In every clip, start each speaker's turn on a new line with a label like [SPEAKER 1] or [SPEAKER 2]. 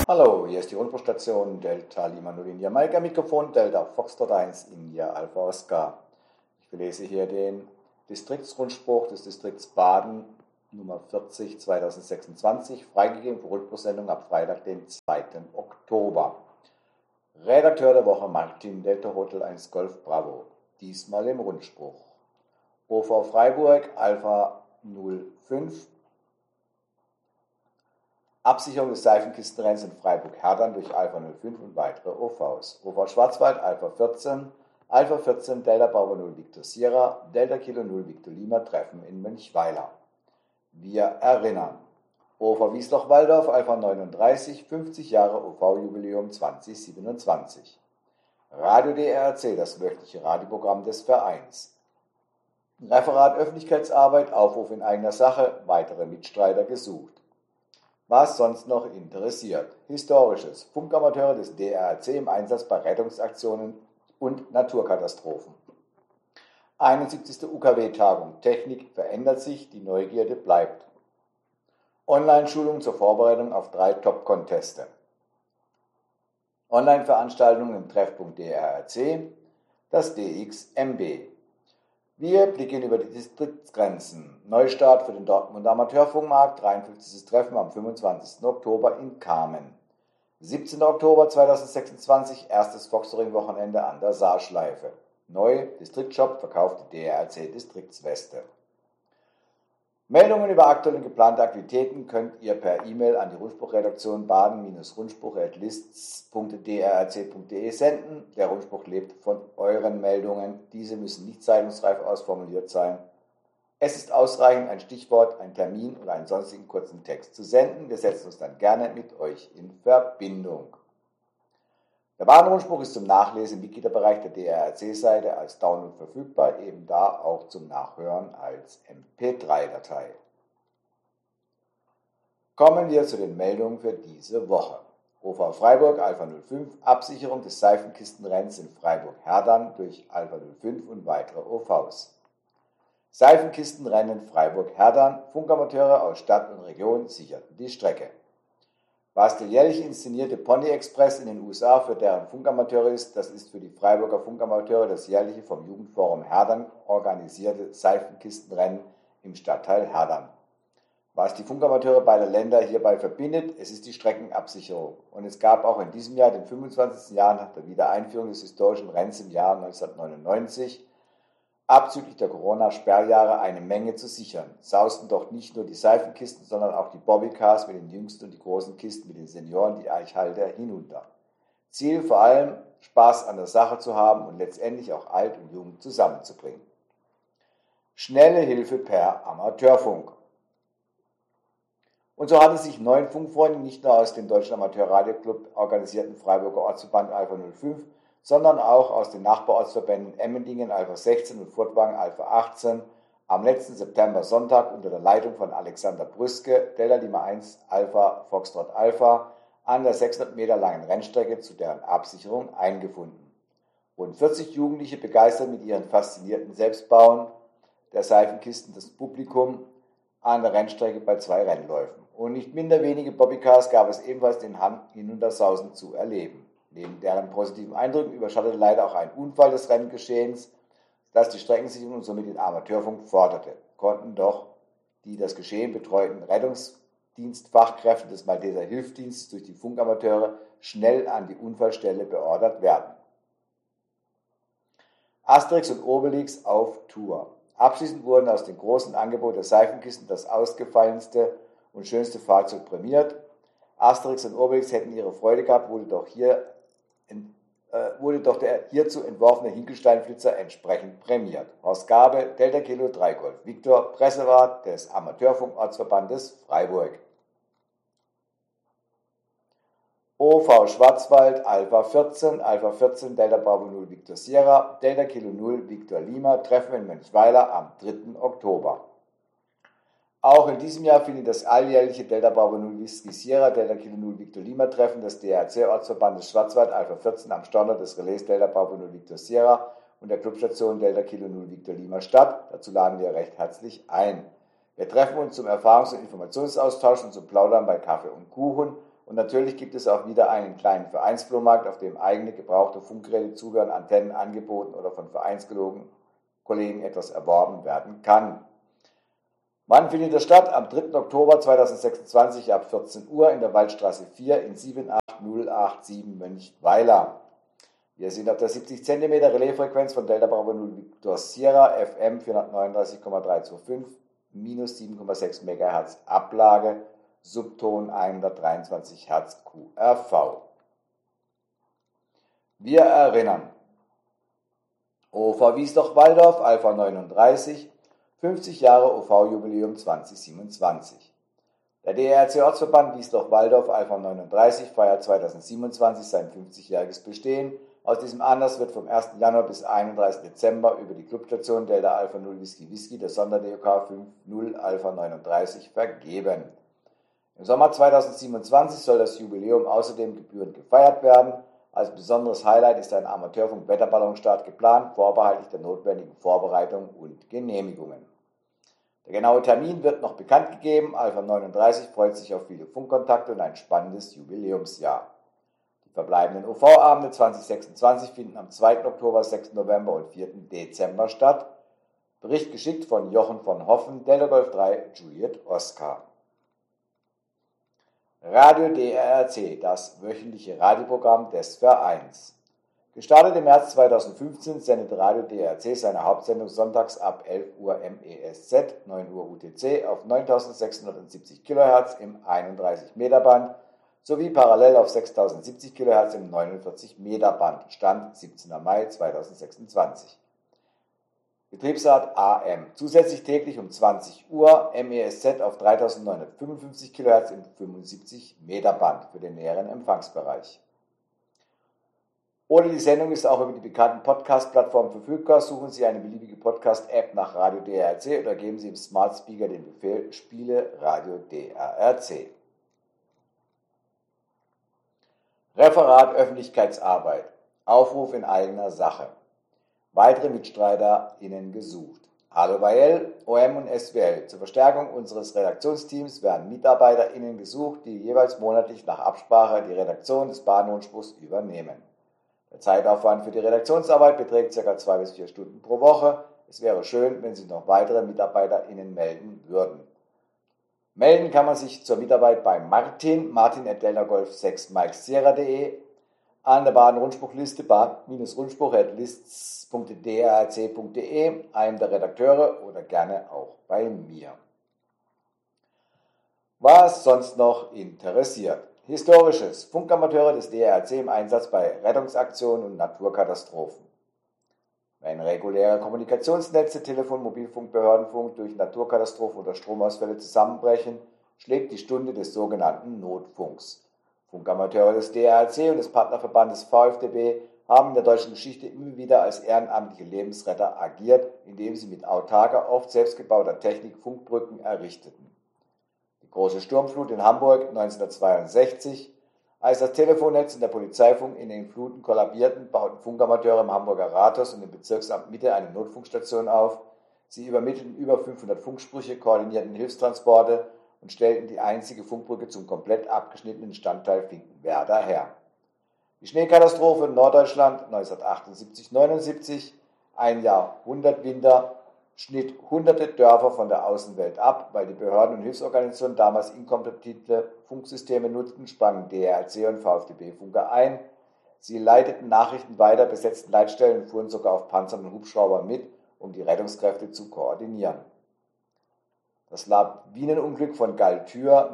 [SPEAKER 1] Hallo, hier ist die Rundfunkstation Delta Lima 0 India Mike am Mikrofon, Delta Foxtrot 1 India Alpha Oscar. Ich verlese hier den Distriktsrundspruch des Distrikts Baden Nummer 40 2026, freigegeben für Rundfunksendung ab Freitag, den 2. Oktober. Redakteur der Woche Martin Delta Hotel 1 Golf Bravo, diesmal im Rundspruch. OV Freiburg Alpha 05. Absicherung des Seifenkistenrenns in Freiburg-Herdern durch Alpha 05 und weitere OVs. OV Schwarzwald Alpha 14 Delta Bravo 0 Victor Sierra, Delta Kilo 0 Victor Lima treffen in Mönchweiler. Wir erinnern. OV Wiesloch-Walldorf Alpha 39, 50 Jahre OV-Jubiläum 2027. Radio DRC, das wöchentliche Radioprogramm des Vereins. Referat Öffentlichkeitsarbeit, Aufruf in eigener Sache, weitere Mitstreiter gesucht. Was sonst noch interessiert. Historisches. Funkamateure des DRC im Einsatz bei Rettungsaktionen und Naturkatastrophen. 71. UKW-Tagung. Technik verändert sich, die Neugierde bleibt. Online-Schulung zur Vorbereitung auf 3 Top-Conteste. Online-Veranstaltungen im Treffpunkt DRC. Das DXMB. Wir blicken über die Distriktsgrenzen. Neustart für den Dortmunder Amateurfunkmarkt, 53. Treffen am 25. Oktober in Kamen. 17. Oktober 2026, erstes Foxhoring-Wochenende an der Saarschleife. Neu, Distriktshop, verkaufte DRC Distriktsweste. Meldungen über aktuelle und geplante Aktivitäten könnt ihr per E-Mail an die Rundspruchredaktion baden-rundspruch@lists.drc.de senden. Der Rundspruch lebt von euren Meldungen. Diese müssen nicht zeitungsreif ausformuliert sein. Es ist ausreichend, ein Stichwort, ein Termin oder einen sonstigen kurzen Text zu senden. Wir setzen uns dann gerne mit euch in Verbindung. Der Baden-Rundspruch ist zum Nachlesen im Wiki-Bereich der DRC-Seite als Download verfügbar, eben da auch zum Nachhören als MP3-Datei. Kommen wir zu den Meldungen für diese Woche. OV Freiburg Alpha 05, Absicherung des Seifenkistenrenns in Freiburg-Herdern durch Alpha 05 und weitere OVs. Seifenkistenrennen Freiburg-Herdern, Funkamateure aus Stadt und Region sicherten die Strecke. Was der jährlich inszenierte Pony Express in den USA für deren Funkamateure ist, das ist für die Freiburger Funkamateure das jährliche vom Jugendforum Herdern organisierte Seifenkistenrennen im Stadtteil Herdern. Was die Funkamateure beider Länder hierbei verbindet, es ist die Streckenabsicherung. Und es gab auch in diesem Jahr, den 25. Jahr nach der Wiedereinführung des historischen Renns im Jahr 1999, abzüglich der Corona-Sperrjahre eine Menge zu sichern. Sausten doch nicht nur die Seifenkisten, sondern auch die Bobbycars mit den jüngsten und die großen Kisten mit den Senioren, die Eichhalter hinunter. Ziel vor allem, Spaß an der Sache zu haben und letztendlich auch alt und jung zusammenzubringen. Schnelle Hilfe per Amateurfunk. Und so hatten sich 9 Funkfreunde nicht nur aus dem Deutschen Amateurradioclub organisierten Freiburger Ortsverband Alpha 05, sondern auch aus den Nachbarortsverbänden Emmendingen Alpha 16 und Furtwangen Alpha 18 am letzten September Sonntag unter der Leitung von Alexander Brüske, Delta Lima 1 Alpha Foxtrot Alpha, an der 600 Meter langen Rennstrecke zu deren Absicherung eingefunden. Rund 40 Jugendliche begeistert mit ihren faszinierten Selbstbauen der Seifenkisten das Publikum an der Rennstrecke bei 2 Rennläufen. Und nicht minder wenige Bobbycars gab es ebenfalls den Hinuntersausen zu erleben. Neben deren positiven Eindrücken überschattete leider auch ein Unfall des Renngeschehens, das die Streckensicherung und somit den Amateurfunk forderte. Konnten doch die das Geschehen betreuten Rettungsdienstfachkräfte des Malteser Hilfsdienstes durch die Funkamateure schnell an die Unfallstelle beordert werden. Asterix und Obelix auf Tour. Abschließend wurden aus dem großen Angebot der Seifenkisten das ausgefallenste und schönste Fahrzeug prämiert. Asterix und Obelix hätten ihre Freude gehabt, wurde doch der hierzu entworfene Hinkelsteinflitzer entsprechend prämiert. Horst Gabe, Delta Kilo 3 Golf Victor, Pressewart des Amateurfunkortsverbandes Freiburg. OV Schwarzwald Alpha 14 Delta Bravo 0 Victor Sierra, Delta Kilo 0 Victor Lima treffen in Mönchweiler am 3. Oktober. Auch in diesem Jahr findet das alljährliche Delta Bravo 0 Whisky Sierra, Delta Kilo 0 Victor Lima Treffen des DRC-Ortsverbandes Schwarzwald Alpha 14 am Standort des Relais Delta Bravo 0 Victor Sierra und der Clubstation Delta Kilo 0 Victor Lima statt. Dazu laden wir recht herzlich ein. Wir treffen uns zum Erfahrungs- und Informationsaustausch und zum Plaudern bei Kaffee und Kuchen Und natürlich gibt es auch wieder einen kleinen Vereinsflohmarkt, auf dem eigene gebrauchte Funkgeräte, Zubehör, Antennen angeboten oder von Vereinskollegen etwas erworben werden kann. Wann findet er statt? Am 3. Oktober 2026 ab 14 Uhr in der Waldstraße 4 in 78087 Mönchweiler. Wir sind auf der 70 cm Relaisfrequenz von Delta Bravo 0 Victor Sierra FM 439,325 minus 7,6 MHz Ablage, Subton 123 Hertz QRV. Wir erinnern. OV Wiesloch-Walldorf Alpha 39, 50 Jahre OV-Jubiläum 2027. Der DRC-Ortsverband Wiesloch-Walldorf Alpha 39 feiert 2027 sein 50-jähriges Bestehen. Aus diesem Anlass wird vom 1. Januar bis 31. Dezember über die Clubstation Delta Alpha 0 Whisky Whisky der Sonder-DOK 50 Alpha 39 vergeben. Im Sommer 2027 soll das Jubiläum außerdem gebührend gefeiert werden. Als besonderes Highlight ist ein Amateurfunk-Wetterballonstart geplant, vorbehaltlich der notwendigen Vorbereitungen und Genehmigungen. Der genaue Termin wird noch bekannt gegeben. Alpha 39 freut sich auf viele Funkkontakte und ein spannendes Jubiläumsjahr. Die verbleibenden UV-Abende 2026 finden am 2. Oktober, 6. November und 4. Dezember statt. Bericht geschickt von Jochen von Hoffen, Delta Golf 3, Juliet Oscar. Radio DRRC, das wöchentliche Radioprogramm des Vereins. Gestartet im März 2015 sendet Radio DRC seine Hauptsendung sonntags ab 11 Uhr MESZ, 9 Uhr UTC auf 9670 kHz im 31 Meter Band sowie parallel auf 6070 kHz im 49 Meter Band, Stand 17. Mai 2026. Betriebsart AM. Zusätzlich täglich um 20 Uhr MESZ auf 3955 kHz im 75 Meter Band für den näheren Empfangsbereich. Oder die Sendung ist auch über die bekannten Podcast-Plattformen verfügbar. Suchen Sie eine beliebige Podcast-App nach Radio DRC oder geben Sie im Smart Speaker den Befehl Spiele Radio DRC. Referat Öffentlichkeitsarbeit. Aufruf in eigener Sache. Weitere MitstreiterInnen gesucht. HaloYL, OM und SWL. Zur Verstärkung unseres Redaktionsteams werden MitarbeiterInnen gesucht, die jeweils monatlich nach Absprache die Redaktion des Bahnrundspruchs übernehmen. Der Zeitaufwand für die Redaktionsarbeit beträgt ca. 2 bis 4 Stunden pro Woche. Es wäre schön, wenn sich noch weitere MitarbeiterInnen melden würden. Melden kann man sich zur Mitarbeit bei martin@deltagolf6mikesierra.de, an der Baden-Rundspruchliste bahn-rundspruch@lists.drc.de, einem der Redakteure oder gerne auch bei mir. Was sonst noch interessiert? Historisches. Funkamateure des DRC im Einsatz bei Rettungsaktionen und Naturkatastrophen. Wenn reguläre Kommunikationsnetze, Telefon, Mobilfunk, Behördenfunk durch Naturkatastrophen oder Stromausfälle zusammenbrechen, schlägt die Stunde des sogenannten Notfunks. Funkamateure des DRC und des Partnerverbandes VfDB haben in der deutschen Geschichte immer wieder als ehrenamtliche Lebensretter agiert, indem sie mit autarker, oft selbstgebauter Technik Funkbrücken errichteten. Die große Sturmflut in Hamburg 1962. Als das Telefonnetz und der Polizeifunk in den Fluten kollabierten, bauten Funkamateure im Hamburger Rathaus und im Bezirksamt Mitte eine Notfunkstation auf. Sie übermittelten über 500 Funksprüche, koordinierten Hilfstransporte und stellten die einzige Funkbrücke zum komplett abgeschnittenen Stadtteil Finkenwerder her. Die Schneekatastrophe in Norddeutschland 1978-79, ein Jahrhundertwinter, schnitt hunderte Dörfer von der Außenwelt ab. Weil die Behörden und Hilfsorganisationen damals inkompatible Funksysteme nutzten, sprangen DRC und VfDB-Funker ein. Sie leiteten Nachrichten weiter, besetzten Leitstellen und fuhren sogar auf Panzern und Hubschraubern mit, um die Rettungskräfte zu koordinieren. Das Lawinenunglück von Galtür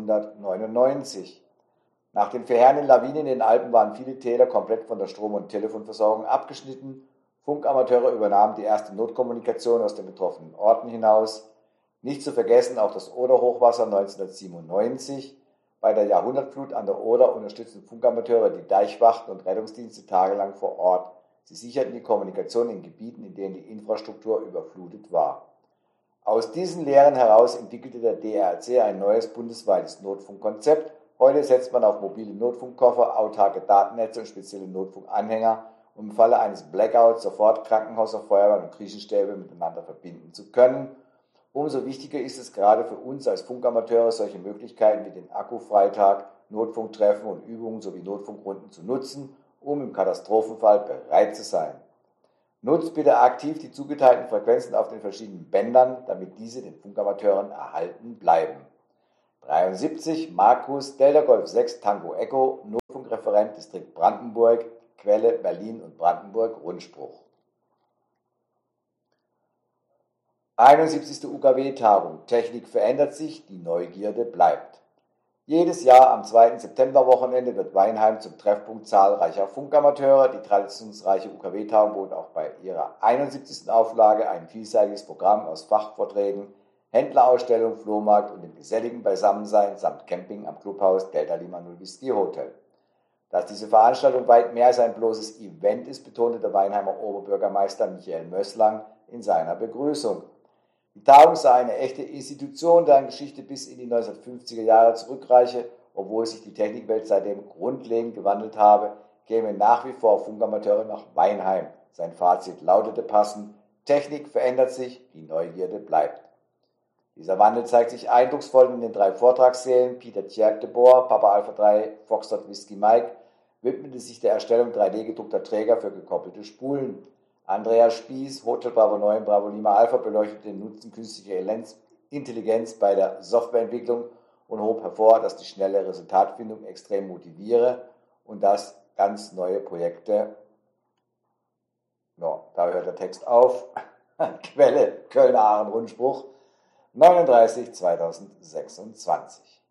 [SPEAKER 1] 1999. Nach den verheerenden Lawinen in den Alpen waren viele Täler komplett von der Strom- und Telefonversorgung abgeschnitten. Funkamateure übernahmen die erste Notkommunikation aus den betroffenen Orten hinaus. Nicht zu vergessen auch das Oder-Hochwasser 1997. Bei der Jahrhundertflut an der Oder unterstützten Funkamateure die Deichwachten und Rettungsdienste tagelang vor Ort. Sie sicherten die Kommunikation in Gebieten, in denen die Infrastruktur überflutet war. Aus diesen Lehren heraus entwickelte der DRC ein neues bundesweites Notfunkkonzept. Heute setzt man auf mobile Notfunkkoffer, autarke Datennetze und spezielle Notfunkanhänger, um im Falle eines Blackouts sofort Krankenhäuser, Feuerwehr und Krisenstäbe miteinander verbinden zu können. Umso wichtiger ist es gerade für uns als Funkamateure, solche Möglichkeiten wie den Akkufreitag Notfunktreffen und Übungen sowie Notfunkrunden zu nutzen, um im Katastrophenfall bereit zu sein. Nutzt bitte aktiv die zugeteilten Frequenzen auf den verschiedenen Bändern, damit diese den Funkamateuren erhalten bleiben. 73 Markus Delta Golf 6 Tango Echo, Notfunkreferent Distrikt Brandenburg, Quelle Berlin und Brandenburg, Rundspruch. 71. UKW-Tagung. Technik verändert sich, die Neugierde bleibt. Jedes Jahr am 2. Septemberwochenende wird Weinheim zum Treffpunkt zahlreicher Funkamateure. Die traditionsreiche UKW-Tagung bot auch bei ihrer 71. Auflage ein vielseitiges Programm aus Fachvorträgen, Händlerausstellung, Flohmarkt und dem geselligen Beisammensein samt Camping am Clubhaus Delta Lima 0 Whisky Hotel. Dass diese Veranstaltung weit mehr als ein bloßes Event ist, betonte der Weinheimer Oberbürgermeister Michael Mösslang in seiner Begrüßung. Die Tagung sei eine echte Institution, deren Geschichte bis in die 1950er Jahre zurückreiche, obwohl sich die Technikwelt seitdem grundlegend gewandelt habe, kämen nach wie vor Funkamateure nach Weinheim. Sein Fazit lautete passend: Technik verändert sich, die Neugierde bleibt. Dieser Wandel zeigt sich eindrucksvoll in den 3 Vortragssälen. Peter Tjerk de Boer, Papa Alpha 3, Foxtrot Whisky Mike, widmete sich der Erstellung 3D-gedruckter Träger für gekoppelte Spulen. Andreas Spieß, Hotel Bravo 9, Bravo Lima Alpha, beleuchtete den Nutzen künstlicher Intelligenz bei der Softwareentwicklung und hob hervor, dass die schnelle Resultatfindung extrem motiviere und dass ganz neue Projekte, da hört der Text auf, Quelle Köln-Aachen Rundspruch, 39 2026.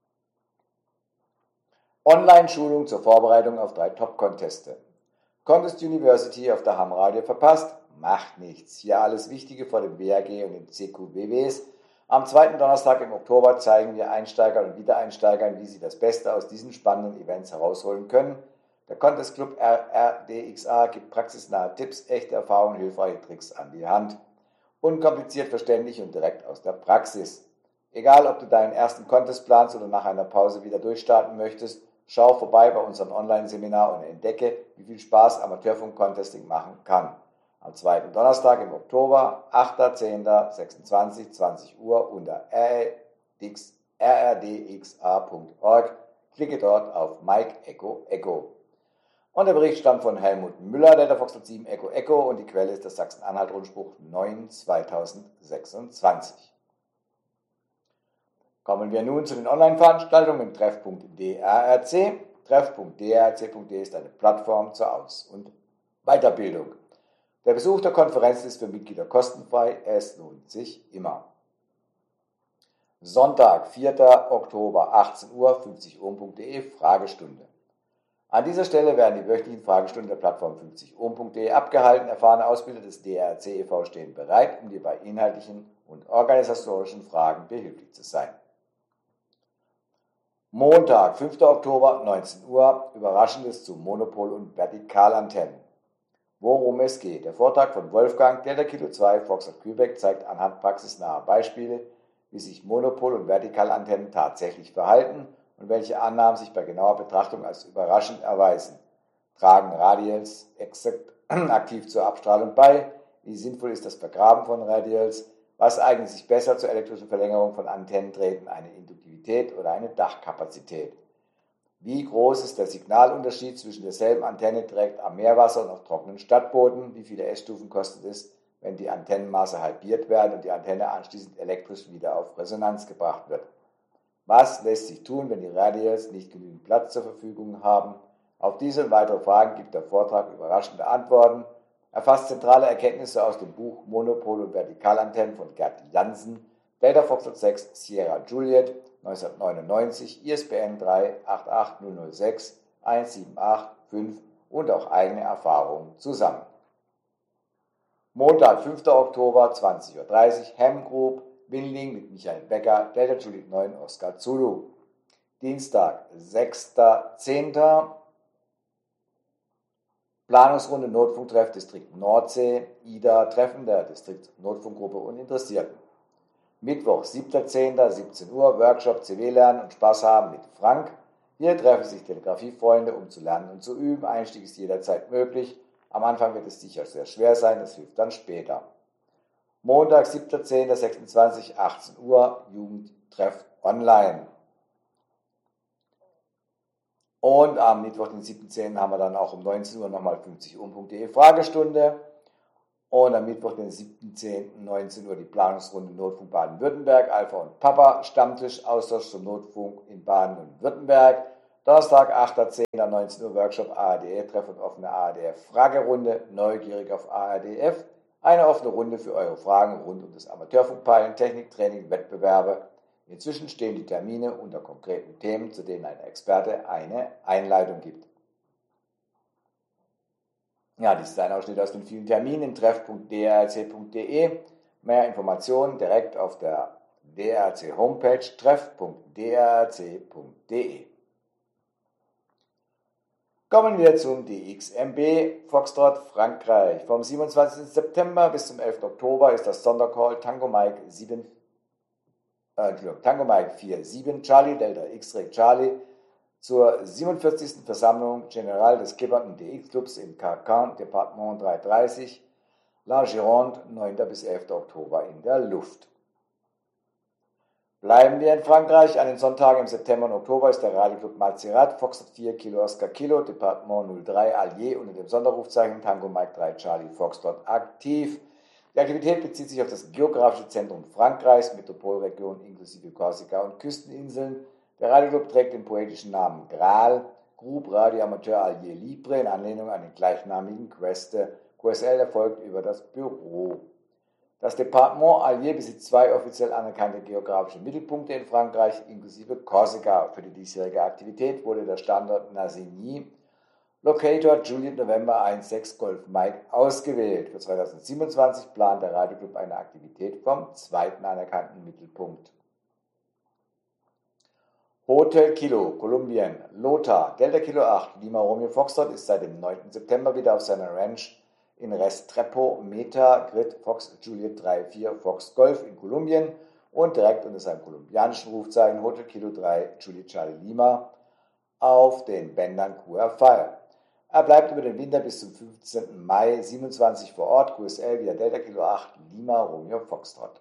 [SPEAKER 1] Online-Schulung zur Vorbereitung auf 3 Top-Conteste. Contest University auf der Ham-Radio verpasst? Macht nichts. Hier alles Wichtige vor dem WAG und dem CQWWs. Am 2. Donnerstag im Oktober zeigen wir Einsteigern und Wiedereinsteigern, wie sie das Beste aus diesen spannenden Events herausholen können. Der Contest Club RRDXA gibt praxisnahe Tipps, echte Erfahrungen und hilfreiche Tricks an die Hand. Unkompliziert, verständlich und direkt aus der Praxis. Egal, ob du deinen ersten Contest planst oder nach einer Pause wieder durchstarten möchtest, schau vorbei bei unserem Online-Seminar und entdecke, wie viel Spaß Amateurfunk-Contesting machen kann. Am 2. Donnerstag im Oktober, 8.10.26, 20 Uhr unter rrdxa.org. Klicke dort auf Mike Echo Echo. Und der Bericht stammt von Helmut Müller, Delta Foxtrot 7 Echo Echo, und die Quelle ist der Sachsen-Anhalt-Rundspruch 9 2026. Kommen wir nun zu den Online-Veranstaltungen im Treffpunkt DRRC. Treffpunkt.drrc.de ist eine Plattform zur Aus- und Weiterbildung. Der Besuch der Konferenz ist für Mitglieder kostenfrei, es lohnt sich immer. Sonntag, 4. Oktober, 18 Uhr, 50ohm.de, Fragestunde. An dieser Stelle werden die wöchentlichen Fragestunden der Plattform 50ohm.de abgehalten. Erfahrene Ausbilder des DRRC e.V. stehen bereit, um dir bei inhaltlichen und organisatorischen Fragen behilflich zu sein. Montag, 5. Oktober, 19 Uhr, Überraschendes zu Monopol- und Vertikalantennen. Worum es geht. Der Vortrag von Wolfgang, Delta Kilo 2, Foxtrot Quebec, zeigt anhand praxisnaher Beispiele, wie sich Monopol- und Vertikalantennen tatsächlich verhalten und welche Annahmen sich bei genauer Betrachtung als überraschend erweisen. Tragen Radials exakt aktiv zur Abstrahlung bei? Wie sinnvoll ist das Vergraben von Radials? Was eignet sich besser zur elektrischen Verlängerung von Antennendrähten, eine Induktivität oder eine Dachkapazität? Wie groß ist der Signalunterschied zwischen derselben Antenne direkt am Meerwasser und auf trockenen Stadtboden? Wie viele S-Stufen kostet es, wenn die Antennenmaße halbiert werden und die Antenne anschließend elektrisch wieder auf Resonanz gebracht wird? Was lässt sich tun, wenn die Radials nicht genügend Platz zur Verfügung haben? Auf diese und weitere Fragen gibt der Vortrag überraschende Antworten, erfasst zentrale Erkenntnisse aus dem Buch Monopol- und Vertikalantennen von Gerd Jansen, Delta Foxtrot 6 Sierra Juliet, 1999, ISBN 3-88006-1785 und auch eigene Erfahrungen zusammen. Montag, 5. Oktober, 20.30 Uhr, Hem Group, Winling mit Michael Becker, Delta Juliet 9 Oscar Zulu. Dienstag, 6.10. Planungsrunde Notfunktreff Distrikt Nordsee, IDA, Treffen der Distrikt-Notfunkgruppe und Interessierten. Mittwoch, 7.10., 17 Uhr, Workshop CW lernen und Spaß haben mit Frank. Hier treffen sich Telegrafiefreunde, um zu lernen und zu üben. Einstieg ist jederzeit möglich. Am Anfang wird es sicher sehr schwer sein, das hilft dann später. Montag, 7.10., 26, 18 Uhr, Jugendtreff online. Und am Mittwoch, den 7.10. haben wir dann auch um 19 Uhr nochmal 50um.de Fragestunde. Und am Mittwoch, den 7.10. 19 Uhr die Planungsrunde Notfunk Baden-Württemberg, Alpha und Papa, Stammtisch, Austausch zum Notfunk in Baden und Württemberg. Donnerstag, 8.10. 19 Uhr Workshop ARDF, Treff und offene ARDF-Fragerunde, neugierig auf ARDF. Eine offene Runde für eure Fragen rund um das Amateurfunkpeilen, Technik, Training, Wettbewerbe. Inzwischen stehen die Termine unter konkreten Themen, zu denen ein Experte eine Einleitung gibt. Ja, dies ist ein Ausschnitt aus den vielen Terminen in treff.drc.de. Mehr Informationen direkt auf der DRC Homepage treff.drc.de. Kommen wir zum DXMB Foxtrot Frankreich. Vom 27. September bis zum 11. Oktober ist das Sondercall Tango Mike 47 Charlie Delta X-Ray Charlie zur 47. Versammlung General des Kipperten DX-Clubs im Carcan, Departement 330, La Gironde, 9. bis 11. Oktober in der Luft. Bleiben wir in Frankreich. An den Sonntagen im September und Oktober ist der Radioclub Mazerat, Foxtrot 4 Kilo Oscar Kilo, Departement 03 Allier unter dem Sonderrufzeichen Tango Mike 3 Charlie Foxtrot aktiv. Die Aktivität bezieht sich auf das geografische Zentrum Frankreichs, Metropolregion inklusive Korsika und Küsteninseln. Der Radioclub trägt den poetischen Namen Graal, Groupe Radio Amateur Allier Libre, in Anlehnung an den gleichnamigen Queste. QSL erfolgt über das Büro. Das Departement Allier besitzt 2 offiziell anerkannte geografische Mittelpunkte in Frankreich, inklusive Korsika. Für die diesjährige Aktivität wurde der Standort Nassigny, Locator Juliet November 16 Golf Mike ausgewählt. Für 2027 plant der Radioclub eine Aktivität vom 2. anerkannten Mittelpunkt. Hotel Kilo, Kolumbien, Lothar, Delta Kilo 8, Lima Romeo Foxtrot ist seit dem 9. September wieder auf seiner Ranch in Restrepo, Meta, Grid, Fox, Juliet 3-4, Fox Golf in Kolumbien und direkt unter seinem kolumbianischen Rufzeichen Hotel Kilo 3, Juliet Charlie Lima auf den Bändern QR5. Er bleibt über den Winter bis zum 15. Mai 27 vor Ort, QSL via Delta Kilo 8, Lima Romeo Foxtrot.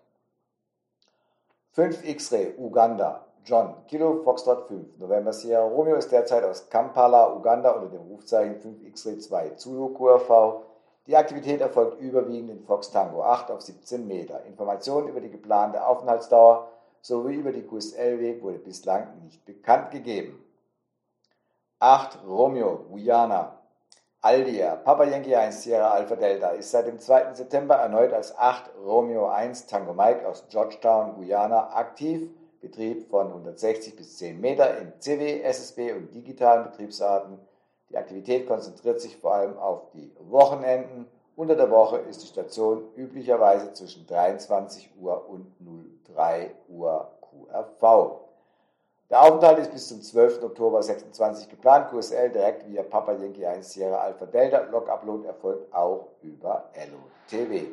[SPEAKER 1] 5 X-Ray, Uganda, John, Kilo Foxtrot 5, November Sierra Romeo ist derzeit aus Kampala, Uganda unter dem Rufzeichen 5 X-Ray 2 Zulu QRV. Die Aktivität erfolgt überwiegend in Fox Tango 8 auf 17 Meter. Informationen über die geplante Aufenthaltsdauer sowie über die QSL-Weg wurde bislang nicht bekannt gegeben. 8 Romeo, Guyana, Aldia, Papa Yankee 1 Sierra Alpha Delta ist seit dem 2. September erneut als 8 Romeo 1 Tango Mike aus Georgetown, Guyana aktiv. Betrieb von 160 bis 10 Meter in CW, SSB und digitalen Betriebsarten. Die Aktivität konzentriert sich vor allem auf die Wochenenden. Unter der Woche ist die Station üblicherweise zwischen 23 Uhr und 03 Uhr QRV. Der Aufenthalt ist bis zum 12. Oktober 26 geplant. QSL direkt via Papa Yankee 1 Sierra Alpha Delta. Log-Upload erfolgt auch über LOTW.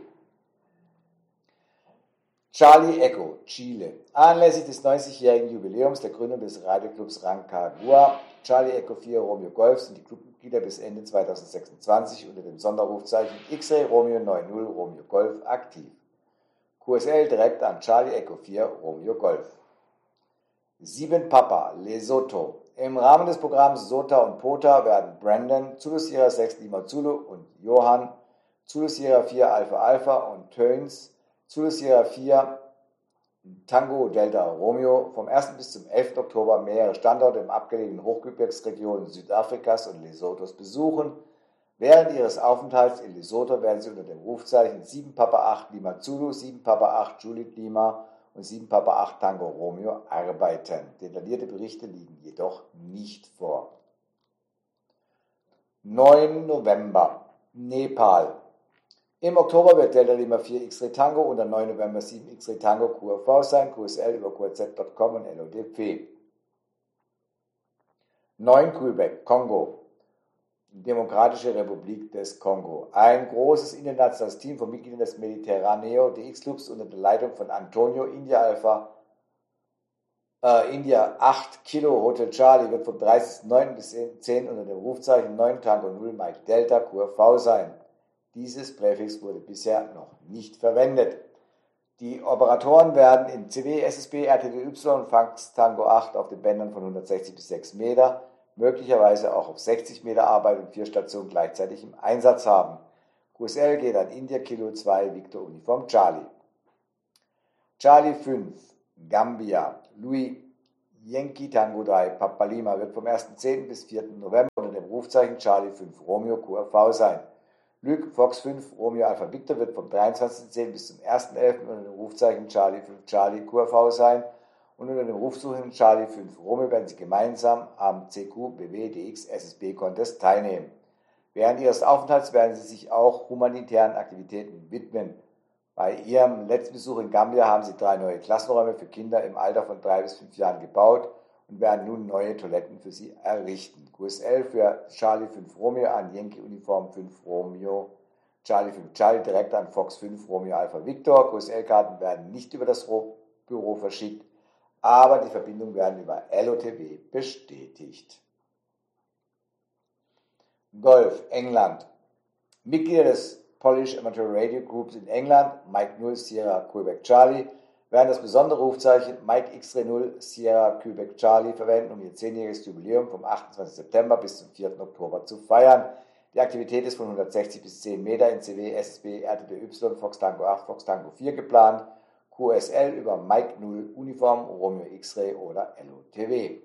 [SPEAKER 1] Charlie Echo, Chile. Anlässlich des 90-jährigen Jubiläums der Gründung des Radioclubs Rancagua, Charlie Echo 4 Romeo Golf sind die Clubmitglieder bis Ende 2026 unter dem Sonderrufzeichen X-Ray Romeo 90 Romeo Golf aktiv. QSL direkt an Charlie Echo 4 Romeo Golf. 7 Papa, Lesotho. Im Rahmen des Programms Sota und Pota werden Brandon, Zulu Sierra 6 Lima Zulu und Johann, Zulu Sierra 4 Alpha Alpha und Töns, Zulu Sierra 4 Tango Delta Romeo vom 1. bis zum 11. Oktober mehrere Standorte im abgelegenen Hochgebirgsregionen Südafrikas und Lesothos besuchen. Während ihres Aufenthalts in Lesotho werden sie unter dem Rufzeichen 7 Papa 8 Lima Zulu, 7 Papa 8 Juliet Lima und 7 Papa 8 Tango Romeo arbeiten. Detaillierte Berichte liegen jedoch nicht vor. 9. November, Nepal. Im Oktober wird Delta Lima 4 X-Ray Tango und am 9. November 7 X-Ray Tango QRV sein, QSL über QRZ.com und LODP. 9 Quebec, Kongo, Demokratische Republik des Kongo. Ein großes internationales Team von Mitgliedern des Mediterraneo DX-Clubs unter der Leitung von Antonio India 8 Kilo Hotel Charlie wird vom 30.09. bis 10. unter dem Rufzeichen 9 Tango 0 Mike Delta QRV sein. Dieses Präfix wurde bisher noch nicht verwendet. Die Operatoren werden in CW, SSB, RTDY und Fax Tango 8 auf den Bändern von 160 bis 6 Meter möglicherweise auch auf 60 Meter Arbeit und 4 Stationen gleichzeitig im Einsatz haben. QSL geht an India Kilo 2 Victor Uniform Charlie. Charlie 5, Gambia, Louis Yankee Tango 3, Papa Lima wird vom 1.10. bis 4. November unter dem Rufzeichen Charlie 5 Romeo QRV sein. Luke Fox 5 Romeo Alpha Victor wird vom 23.10. bis zum 1.11. unter dem Rufzeichen Charlie 5 Charlie QRV sein und unter dem Rufzeichen Charlie 5 Romeo werden sie gemeinsam am CQ BW DX SSB Contest teilnehmen. Während ihres Aufenthalts werden sie sich auch humanitären Aktivitäten widmen. Bei ihrem letzten Besuch in Gambia haben sie 3 neue Klassenräume für Kinder im Alter von 3 bis 5 Jahren gebaut und werden nun neue Toiletten für sie errichten. QSL für Charlie 5 Romeo an Yankee Uniform 5 Romeo, Charlie 5 Charlie direkt an Fox 5 Romeo Alpha Victor. QSL-Karten werden nicht über das Büro verschickt, aber die Verbindungen werden über LOTW bestätigt. Golf, England. Mitglieder des Polish Amateur Radio Groups in England, Mike 0 Sierra Quebec Charlie, werden das besondere Rufzeichen Mike X-Ray 0 Sierra Quebec Charlie verwenden, um ihr 10-jähriges Jubiläum vom 28. September bis zum 4. Oktober zu feiern. Die Aktivität ist von 160 bis 10 Meter in CW, SSB, RTTY, Fox Tango 8, Fox Tango 4 geplant, QSL über Mike 0 Uniform, Romeo X-Ray oder LOTW.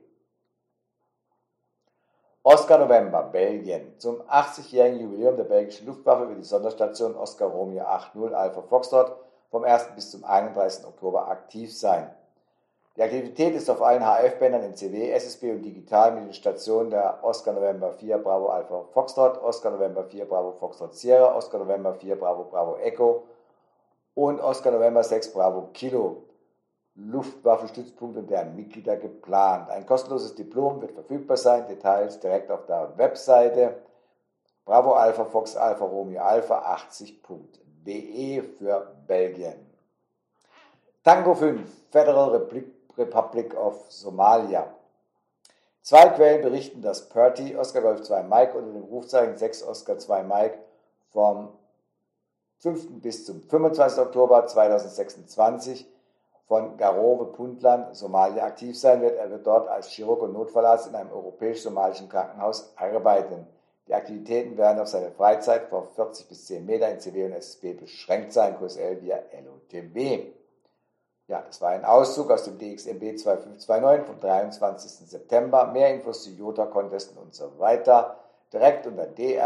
[SPEAKER 1] Oscar November, Belgien. Zum 80-jährigen Jubiläum der belgischen Luftwaffe wird die Sonderstation Oscar Romeo 80 Alpha Foxtrot vom 1. bis zum 31. Oktober aktiv sein. Die Aktivität ist auf allen HF-Bändern in CW, SSB und digital mit den Stationen der Oscar November 4 Bravo Alpha Foxtrot, Oscar November 4 Bravo Foxtrot Sierra, Oscar November 4 Bravo Bravo Echo und Oscar November 6 Bravo Kilo. Luftwaffenstützpunkt und deren Mitglieder geplant. Ein kostenloses Diplom wird verfügbar sein, Details direkt auf der Webseite Bravo Alpha Fox Alpha Romeo Alpha 80.de für Belgien. Tango 5, Federal Republic of Somalia. 2 Quellen berichten, dass Perty Oscar Golf 2 Mike unter dem Rufzeichen 6 Oscar 2 Mike vom 5. bis zum 25. Oktober 2026 von Garowe, Puntland, Somalia aktiv sein wird. Er wird dort als Chirurg und Notfallarzt in einem europäisch-somalischen Krankenhaus arbeiten. Die Aktivitäten werden auf seine Freizeit von 40 bis 10 Meter in CW und SSB beschränkt sein, QSL via LOTW. Ja, das war ein Auszug aus dem DXMB 2529 vom 23. September. Mehr Infos zu Jota-Contesten und so weiter direkt unter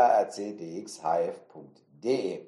[SPEAKER 1] drcdxhf.de.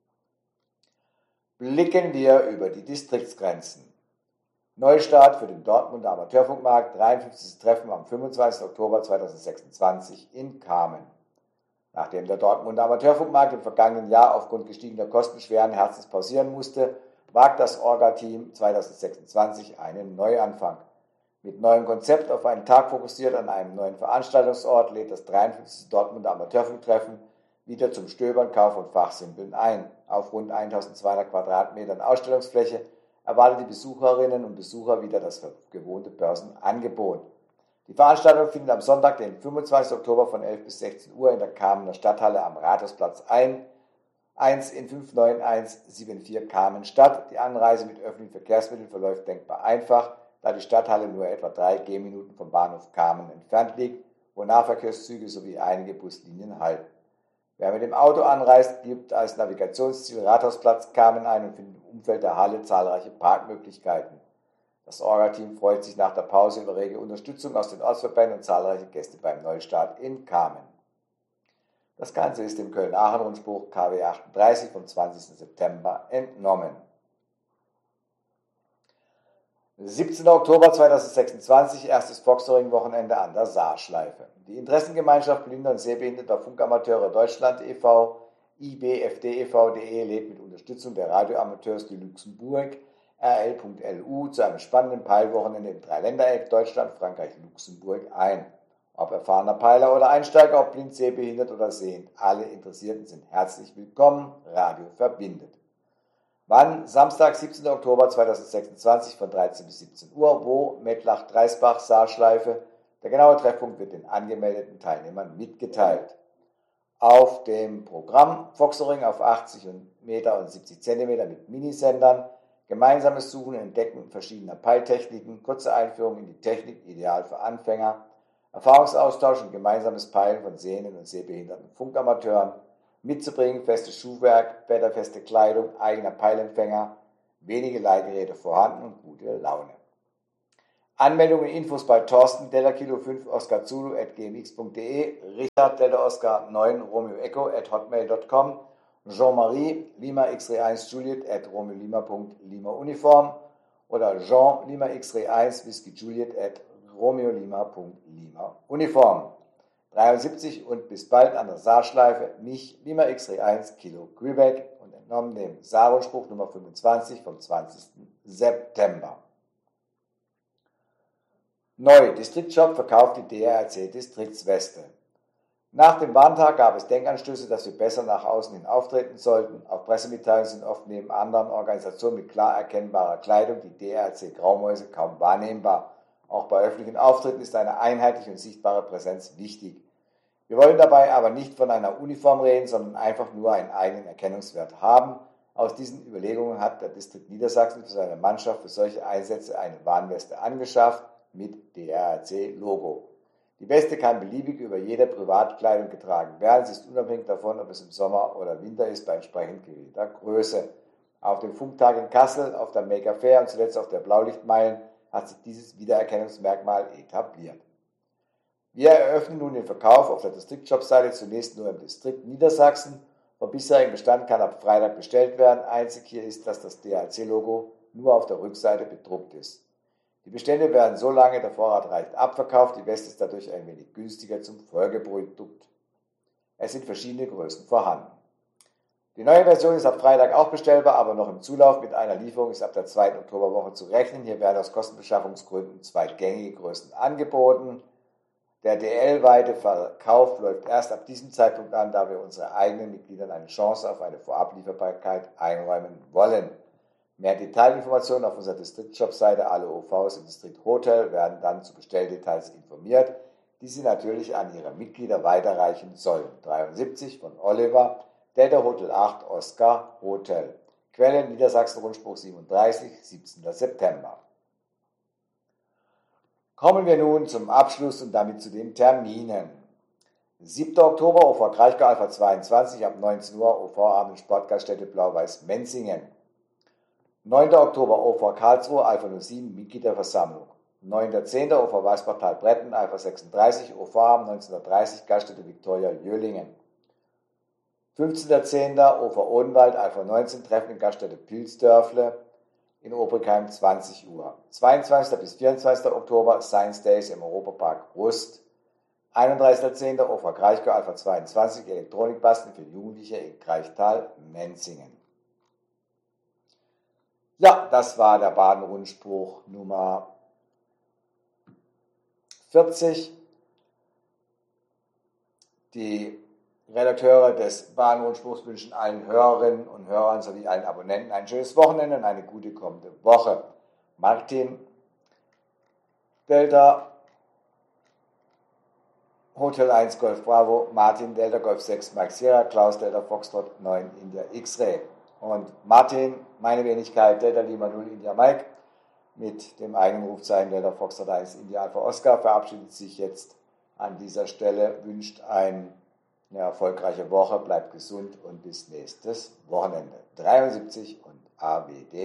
[SPEAKER 1] Blicken wir über die Distriktsgrenzen. Neustart für den Dortmunder Amateurfunkmarkt, 53. Treffen am 25. Oktober 2026 in Kamen. Nachdem der Dortmunder Amateurfunkmarkt im vergangenen Jahr aufgrund gestiegener Kosten schweren Herzens pausieren musste, wagt das Orga-Team 2026 einen Neuanfang. Mit neuem Konzept auf einen Tag fokussiert an einem neuen Veranstaltungsort lädt das 53. Dortmunder Amateurfunktreffen wieder zum Stöbern, Kauf und Fachsimpeln ein. Auf rund 1200 Quadratmetern Ausstellungsfläche erwartet die Besucherinnen und Besucher wieder das gewohnte Börsenangebot. Die Veranstaltung findet am Sonntag, den 25. Oktober von 11 bis 16 Uhr in der Kamener Stadthalle am Rathausplatz 1 in 59174 Kamen statt. Die Anreise mit öffentlichen Verkehrsmitteln verläuft denkbar einfach, da die Stadthalle nur etwa 3 Gehminuten vom Bahnhof Kamen entfernt liegt, wo Nahverkehrszüge sowie einige Buslinien halten. Wer mit dem Auto anreist, gibt als Navigationsziel Rathausplatz Kamen ein und findet im Umfeld der Halle zahlreiche Parkmöglichkeiten. Das Orga-Team freut sich nach der Pause über rege Unterstützung aus den Ortsverbänden und zahlreiche Gäste beim Neustart in Kamen. Das Ganze ist dem Köln-Aachen-Rundspruch KW 38 vom 20. September entnommen. 17. Oktober 2026, erstes Foxhoring-Wochenende an der Saarschleife. Die Interessengemeinschaft Blinder und Sehbehinderter Funkamateure Deutschland e.V., IBFD.e.V.de lädt mit Unterstützung der Radioamateurs du Luxemburg, RL.LU, zu einem spannenden Peilwochenende im Dreiländereck Deutschland, Frankreich, Luxemburg ein. Ob erfahrener Peiler oder Einsteiger, ob blind, sehbehindert oder sehend, alle Interessierten sind herzlich willkommen. Radio verbindet. Wann? Samstag, 17. Oktober 2026 von 13 bis 17 Uhr. Wo? Mettlach-Dreisbach, Saarschleife. Der genaue Treffpunkt wird den angemeldeten Teilnehmern mitgeteilt. Auf dem Programm Foxhoring auf 80 Meter und 70 cm mit Minisendern, gemeinsames Suchen und Entdecken verschiedener Peiltechniken, kurze Einführung in die Technik, ideal für Anfänger, Erfahrungsaustausch und gemeinsames Peilen von sehenden und sehbehinderten Funkamateuren, mitzubringen festes Schuhwerk, wetterfeste Kleidung, eigener Peilempfänger, wenige Leihgeräte vorhanden und gute Laune. Anmeldungen und Infos bei Thorsten Delta Kilo 5 Oscar Zulu @gmx.de, Richard Delta Oscar 9 Romeo Echo @hotmail.com, Jean-Marie Lima X-Ray 1 Juliet @romeolima.lima Uniform oder Jean Lima X-Ray 1 Whisky Juliet @romeolima.lima Uniform. 73 und bis bald an der Saarschleife, mich Lima X-Ray 1 Kilo Quebec und entnommen dem Saarspruch Nummer 25 vom 20. September. Neu, Distriktshop verkauft die DRC Distriktsweste. Nach dem Warntag gab es Denkanstöße, dass wir besser nach außen hin auftreten sollten. Auf Pressemitteilungen sind oft neben anderen Organisationen mit klar erkennbarer Kleidung die DRC Graumäuse kaum wahrnehmbar. Auch bei öffentlichen Auftritten ist eine einheitliche und sichtbare Präsenz wichtig. Wir wollen dabei aber nicht von einer Uniform reden, sondern einfach nur einen eigenen Erkennungswert haben. Aus diesen Überlegungen hat der Distrikt Niedersachsen für seine Mannschaft für solche Einsätze eine Warnweste angeschafft mit DRC-Logo. Die Weste kann beliebig über jede Privatkleidung getragen werden. Sie ist unabhängig davon, ob es im Sommer oder Winter ist, bei entsprechend gewählter Größe. Auf dem Funktag in Kassel, auf der Maker Fair und zuletzt auf der Blaulichtmeilen hat sich dieses Wiedererkennungsmerkmal etabliert. Wir eröffnen nun den Verkauf auf der Distriktshop-Seite zunächst nur im Distrikt Niedersachsen. Vom bisherigen Bestand kann ab Freitag bestellt werden. Einzig hier ist, dass das DRC-Logo nur auf der Rückseite bedruckt ist. Die Bestände werden so lange der Vorrat reicht abverkauft, die Weste ist dadurch ein wenig günstiger zum Folgeprodukt. Es sind verschiedene Größen vorhanden. Die neue Version ist ab Freitag auch bestellbar, aber noch im Zulauf. Mit einer Lieferung ist ab der 2. Oktoberwoche zu rechnen. Hier werden aus Kostenbeschaffungsgründen 2 gängige Größen angeboten. Der DL-weite Verkauf läuft erst ab diesem Zeitpunkt an, da wir unseren eigenen Mitgliedern eine Chance auf eine Vorablieferbarkeit einräumen wollen. Mehr Detailinformationen auf unserer Distriktshop-Seite. Alle OVs im Distrikt Hotel werden dann zu Bestelldetails informiert, die Sie natürlich an Ihre Mitglieder weiterreichen sollen. 73 von Oliver, Delta Hotel 8 Oscar Hotel. Quelle Niedersachsen Rundspruch 37, 17. September. Kommen wir nun zum Abschluss und damit zu den Terminen. 7. Oktober OV Kraichgau Alpha 22 ab 19 Uhr OV-Abend Sportgaststätte Blau-Weiß Menzingen. 9. Oktober OV Karlsruhe Alpha 07 Mitgliederversammlung. 9.10. OV Weißbachtal Bretten Alpha 36 OV-Abend 1930 Gaststätte Viktoria Jöhlingen. 15.10. OV Odenwald Alpha 19 Treffen in Gaststätte Pilsdörfle in Obrigheim 20 Uhr. 22. bis 24. Oktober Science Days im Europapark Rust. 31.10. OV Kraichgau Alpha 22 Elektronikbasteln für Jugendliche in Kraichtal-Menzingen. Ja, das war der Baden-Rundspruch Nummer 40. Die Redakteure des Baden-Rundspruchs wünschen allen Hörerinnen und Hörern sowie allen Abonnenten ein schönes Wochenende und eine gute kommende Woche. Martin Delta Hotel 1 Golf Bravo, Martin Delta Golf 6 Mike Sierra, Klaus Delta Foxtrot 9 India X-Ray. Und Martin, meine Wenigkeit, Delta Lima 0 India Mike, mit dem eigenen Rufzeichen Delta Foxtrot 1 India Alpha Oscar, verabschiedet sich jetzt an dieser Stelle, wünscht eine erfolgreiche Woche, bleibt gesund und bis nächstes Wochenende. 73 und AWD.